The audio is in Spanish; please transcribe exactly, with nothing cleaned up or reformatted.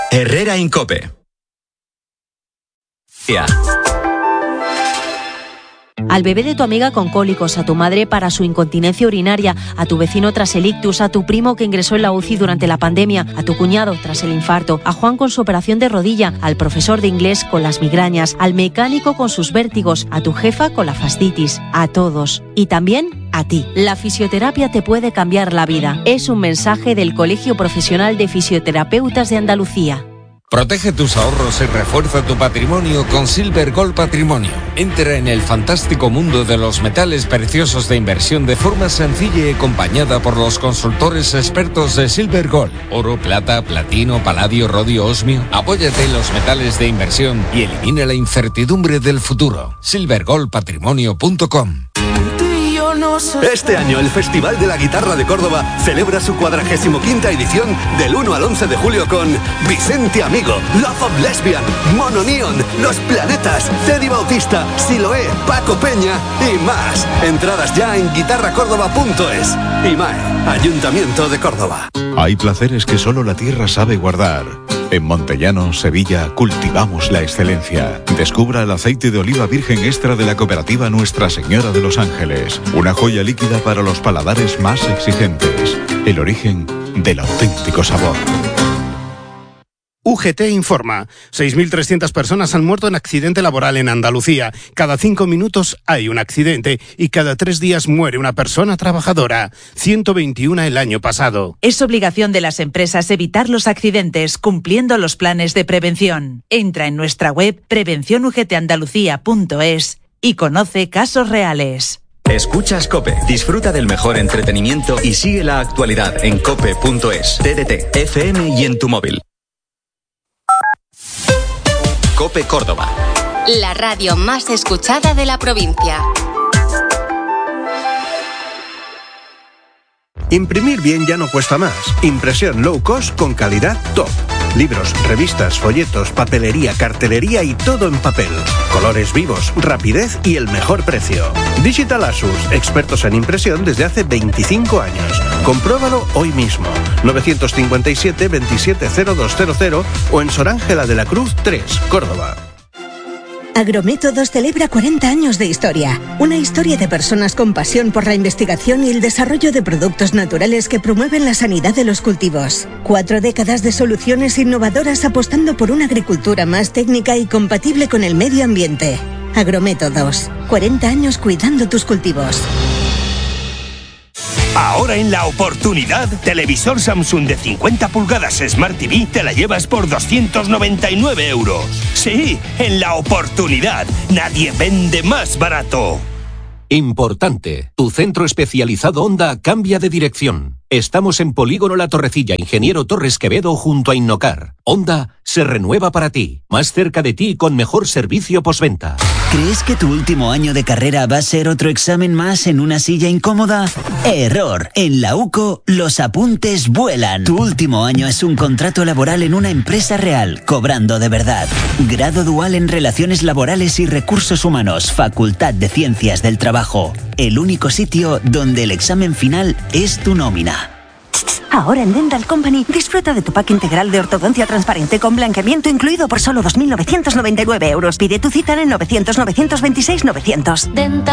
Herrera Incope. Ya. Al bebé de tu amiga con cólicos, a tu madre para su incontinencia urinaria, a tu vecino tras el ictus, a tu primo que ingresó en la U C I durante la pandemia, a tu cuñado tras el infarto, a Juan con su operación de rodilla, al profesor de inglés con las migrañas, al mecánico con sus vértigos, a tu jefa con la fascitis, a todos. Y también a ti. La fisioterapia te puede cambiar la vida. Es un mensaje del Colegio Profesional de Fisioterapeutas de Andalucía. Protege tus ahorros y refuerza tu patrimonio con Silver Gold Patrimonio. Entra en el fantástico mundo de los metales preciosos de inversión de forma sencilla y acompañada por los consultores expertos de Silver Gold. Oro, plata, platino, paladio, rodio, osmio. Apóyate en los metales de inversión y elimina la incertidumbre del futuro. silver gold patrimonio punto com. Este año el Festival de la Guitarra de Córdoba celebra su cuadragésimo quinta edición del uno al once de julio con Vicente Amigo, Love of Lesbian, Mono Neon, Los Planetas, Teddy Bautista, Siloé, Paco Peña y más. Entradas ya en guitarra córdoba punto es. I M A E, Ayuntamiento de Córdoba. Hay placeres que solo la tierra sabe guardar. En Montellano, Sevilla, cultivamos la excelencia. Descubra el aceite de oliva virgen extra de la cooperativa Nuestra Señora de los Ángeles. Una joya líquida para los paladares más exigentes. El origen del auténtico sabor. U G T informa. seis mil trescientas personas han muerto en accidente laboral en Andalucía. Cada cinco minutos hay un accidente y cada tres días muere una persona trabajadora. ciento veintiuno el año pasado. Es obligación de las empresas evitar los accidentes cumpliendo los planes de prevención. Entra en nuestra web prevención u g t andalucía punto es y conoce casos reales. Escuchas COPE. Disfruta del mejor entretenimiento y sigue la actualidad en cope punto es, T D T, F M y en tu móvil. COPE Córdoba. La radio más escuchada de la provincia. Imprimir bien ya no cuesta más. Impresión low cost con calidad top. Libros, revistas, folletos, papelería, cartelería y todo en papel. Colores vivos, rapidez y el mejor precio. Digital Asus, expertos en impresión desde hace veinticinco años. Compruébalo hoy mismo. nueve cinco siete, veintisiete cero dos cero cero o en Sor Ángela de la Cruz tres, Córdoba. Agrométodos celebra cuarenta años de historia. Una historia de personas con pasión por la investigación y el desarrollo de productos naturales que promueven la sanidad de los cultivos. Cuatro décadas de soluciones innovadoras apostando por una agricultura más técnica y compatible con el medio ambiente. Agrométodos. cuarenta años cuidando tus cultivos. Ahora en La Oportunidad, televisor Samsung de cincuenta pulgadas Smart T V te la llevas por doscientos noventa y nueve euros. Sí, en La Oportunidad, nadie vende más barato. Importante, tu centro especializado Honda cambia de dirección. Estamos en Polígono La Torrecilla, Ingeniero Torres Quevedo, junto a Innocar. Honda se renueva para ti, más cerca de ti y con mejor servicio postventa. ¿Crees que tu último año de carrera va a ser otro examen más en una silla incómoda? Error. En la U C O, los apuntes vuelan. Tu último año es un contrato laboral en una empresa real, cobrando de verdad. Grado dual en Relaciones Laborales y Recursos Humanos, Facultad de Ciencias del Trabajo. El único sitio donde el examen final es tu nómina. Ahora en Dental Company disfruta de tu pack integral de ortodoncia transparente con blanqueamiento incluido por solo dos mil novecientos noventa y nueve euros. Pide tu cita en el novecientos, novecientos veintiséis, novecientos. Dental